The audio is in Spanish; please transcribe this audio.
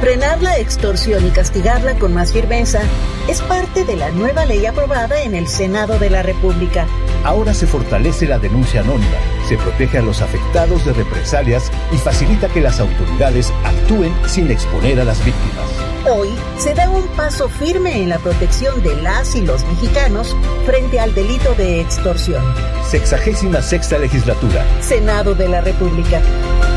Frenar la extorsión y castigarla con más firmeza es parte de la nueva ley aprobada en el Senado de la República. Ahora se fortalece la denuncia anónima, se protege a los afectados de represalias y facilita que las autoridades actúen sin exponer a las víctimas. Hoy se da un paso firme en la protección de las y los mexicanos frente al delito de extorsión. 66ª legislatura. Senado de la República.